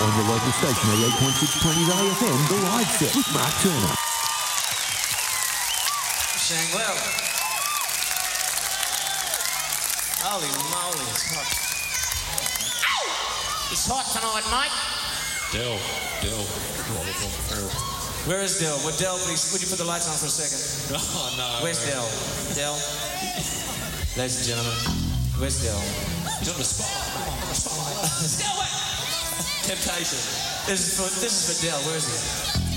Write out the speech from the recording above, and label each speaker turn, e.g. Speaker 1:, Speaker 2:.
Speaker 1: On your local station, 88.6 20s AFM, The Live Set with Mark Turner.
Speaker 2: Sang well. Holy moly, it's hot. Ow! It's hot tonight, mate.
Speaker 3: Del.
Speaker 2: Where is Del? Would Del, please, would you put the lights on for a second?
Speaker 3: Oh, no.
Speaker 2: Where's Del? Del? Ladies and gentlemen, where's Del?
Speaker 3: He's on the spotlight. Del, wait! Temptation.
Speaker 2: This is for Del. Where is he?